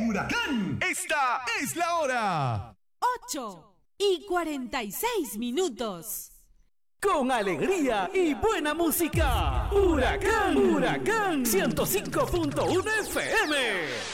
Huracán. Esta es la hora. 8:46. Con alegría y buena música. Huracán, Huracán 105.1 FM.